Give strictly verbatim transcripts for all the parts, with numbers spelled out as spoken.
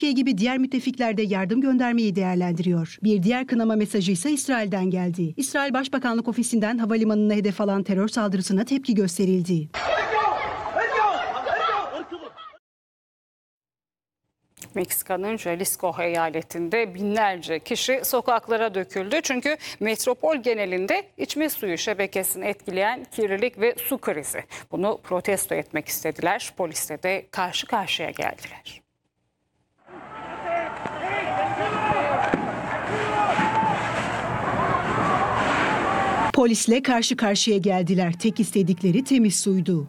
Türkiye gibi diğer müttefikler de yardım göndermeyi değerlendiriyor. Bir diğer kınama mesajı ise İsrail'den geldi. İsrail Başbakanlık Ofisi'nden havalimanına hedef alan terör saldırısına tepki gösterildi. Meksika'nın Jalisco eyaletinde binlerce kişi sokaklara döküldü. Çünkü metropol genelinde içme suyu şebekesini etkileyen kirlilik ve su krizi. Bunu protesto etmek istediler. Polisle de karşı karşıya geldiler. Polisle karşı karşıya geldiler. Tek istedikleri temiz suydu.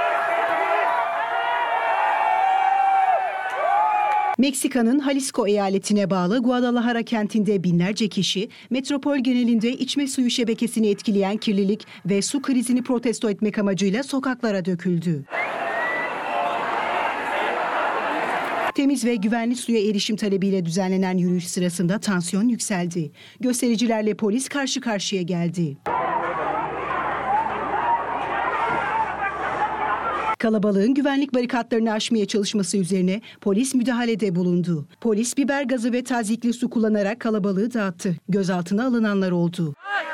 Meksika'nın Jalisco eyaletine bağlı Guadalajara kentinde binlerce kişi metropol genelinde içme suyu şebekesini etkileyen kirlilik ve su krizini protesto etmek amacıyla sokaklara döküldü. Temiz ve güvenli suya erişim talebiyle düzenlenen yürüyüş sırasında tansiyon yükseldi. Göstericilerle polis karşı karşıya geldi. Kalabalığın güvenlik barikatlarını aşmaya çalışması üzerine polis müdahalede bulundu. Polis biber gazı ve tazyikli su kullanarak kalabalığı dağıttı. Gözaltına alınanlar oldu.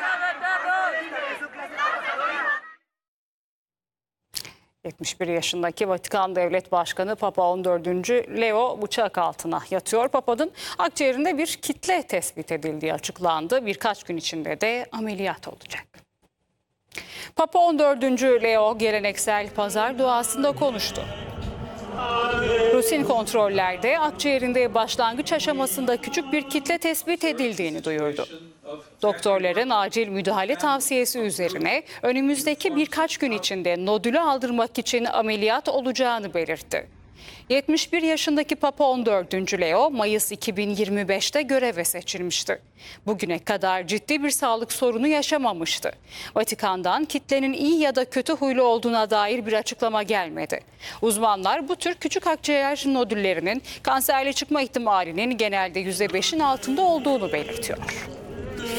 yetmiş bir yaşındaki Vatikan Devlet Başkanı Papa on dördüncü Leo bıçak altına yatıyor. Papa'nın akciğerinde bir kitle tespit edildiği açıklandı. Birkaç gün içinde de ameliyat olacak. Papa on dördüncü Leo geleneksel pazar duasında konuştu. Rutin kontrollerde akciğerinde başlangıç aşamasında küçük bir kitle tespit edildiğini duyurdu. Doktorların acil müdahale tavsiyesi üzerine önümüzdeki birkaç gün içinde nodülü aldırmak için ameliyat olacağını belirtti. yetmiş bir yaşındaki Papa on dördüncü Leo Mayıs iki bin yirmi beşte göreve seçilmişti. Bugüne kadar ciddi bir sağlık sorunu yaşamamıştı. Vatikan'dan kitlenin iyi ya da kötü huylu olduğuna dair bir açıklama gelmedi. Uzmanlar bu tür küçük akciğer nodüllerinin kanserli çıkma ihtimalinin genelde yüzde beşin altında olduğunu belirtiyor.